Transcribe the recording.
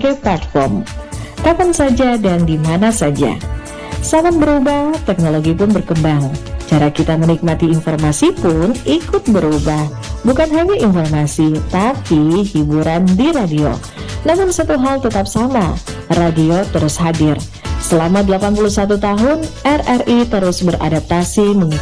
berbagai platform, kapan saja dan di mana saja. Zaman berubah, teknologi pun berkembang. Cara kita menikmati informasi pun ikut berubah. Bukan hanya informasi, tapi hiburan di radio. Namun satu hal tetap sama, radio terus hadir. Selama 81 tahun, RRI terus beradaptasi mengikuti